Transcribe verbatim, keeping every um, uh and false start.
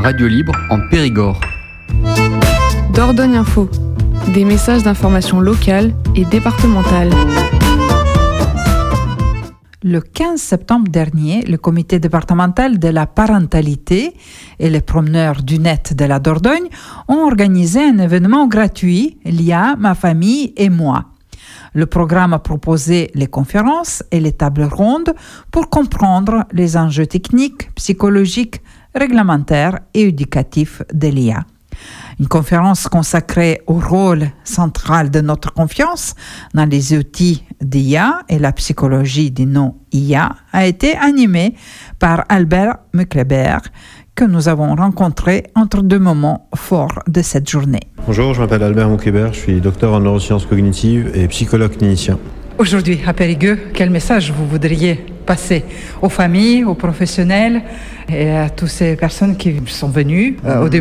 radio libre en Périgord. Dordogne Info, des messages d'information locale et départementale. Le quinze septembre dernier, le comité départemental de la parentalité et les promeneurs du net de la Dordogne ont organisé un événement gratuit, L I A, ma famille et moi. Le programme a proposé les conférences et les tables rondes pour comprendre les enjeux techniques, psychologiques, réglementaires et éducatifs de l'I A. Une conférence consacrée au rôle central de notre confiance dans les outils d'I A et la psychologie des non-I A a été animée par Albert Mukleberg, que nous avons rencontré entre deux moments forts de cette journée. Bonjour, je m'appelle Albert Mukleberg, je suis docteur en neurosciences cognitives et psychologue clinicien. Aujourd'hui, à Périgueux, quel message vous voudriez passer aux familles, aux professionnels et à toutes ces personnes qui sont venues euh, au début